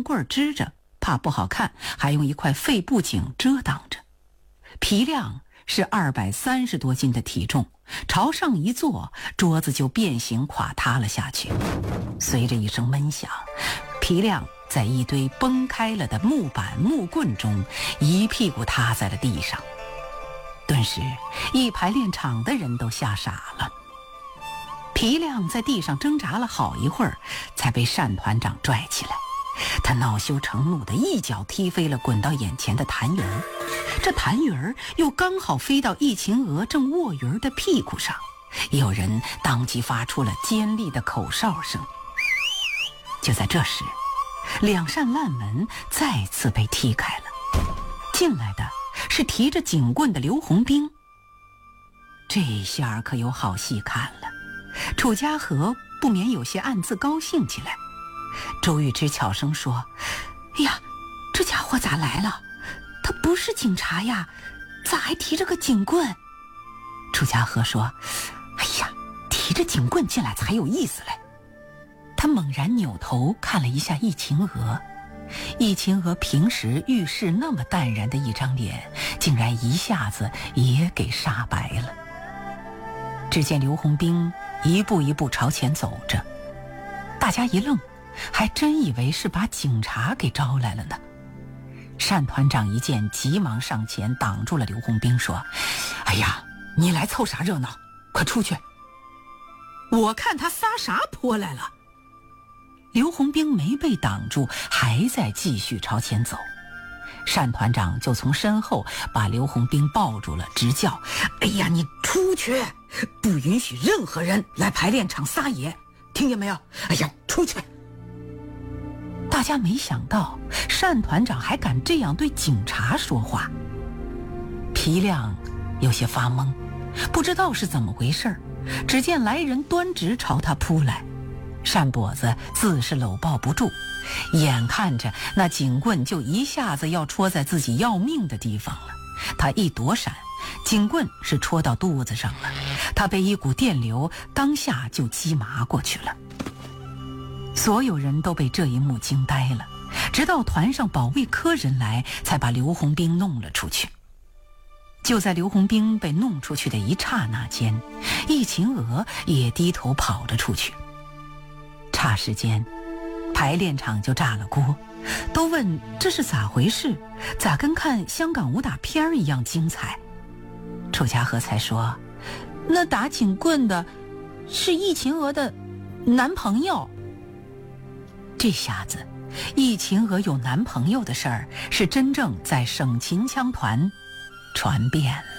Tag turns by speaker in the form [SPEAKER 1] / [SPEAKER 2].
[SPEAKER 1] 棍支着，怕不好看，还用一块废布景遮挡着。皮亮是230多斤的体重，朝上一坐，桌子就变形垮塌了下去。随着一声闷响，皮亮在一堆崩开了的木板木棍中一屁股塌在了地上。顿时一排练场的人都吓傻了。皮亮在地上挣扎了好一会儿，才被单团长拽起来。他恼羞成怒地一脚踢飞了滚到眼前的痰盂儿，这痰盂儿又刚好飞到易秦娥正卧鱼儿的屁股上，有人当即发出了尖利的口哨声。就在这时，2扇烂门再次被踢开了，进来的是提着警棍的刘洪兵。这下可有好戏看了，楚家和不免有些暗自高兴起来。周玉芝悄声说：“哎呀，这家伙咋来了？他不是警察呀，咋还提着个警棍？”楚家和说：“哎呀，提着警棍进来才有意思嘞。”他猛然扭头看了一下易秦娥，易秦娥平时遇事那么淡然的一张脸，竟然一下子也给煞白了。只见刘洪兵一步一步朝前走着，大家一愣，还真以为是把警察给招来了呢。单团长一见，急忙上前挡住了刘洪兵，说：“哎呀，你来凑啥热闹？快出去！我看他撒啥泼来了。”刘洪兵没被挡住，还在继续朝前走。单团长就从身后把刘洪兵抱住了，直叫：“哎呀，你出去！不允许任何人来排练场撒野，听见没有？哎呀，出去！”大家没想到单团长还敢这样对警察说话。皮亮有些发懵，不知道是怎么回事。只见来人端直朝他扑来，单跛子自是搂抱不住，眼看着那警棍就一下子要戳在自己要命的地方了。他一躲闪，警棍是戳到肚子上了，他被一股电流当下就击麻过去了。所有人都被这一幕惊呆了，直到团上保卫科人来，才把刘洪兵弄了出去。就在刘洪兵被弄出去的一刹那间，易秦娥也低头跑了出去。霎时间，排练场就炸了锅，都问这是咋回事，咋跟看香港武打片一样精彩。楚家和才说，那打警棍的是易秦娥的男朋友。这下子易秦娥有男朋友的事儿是真正在省秦腔团传遍了。